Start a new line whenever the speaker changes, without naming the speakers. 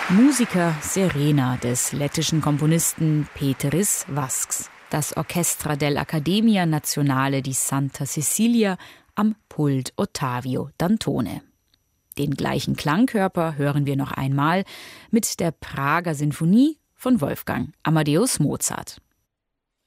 Musica Serena des lettischen Komponisten Pēteris Vasks. Das Orchestra dell'Accademia Nazionale di Santa Cecilia am Pult Ottavio Dantone. Den gleichen Klangkörper hören wir noch einmal mit der Prager Sinfonie von Wolfgang Amadeus Mozart.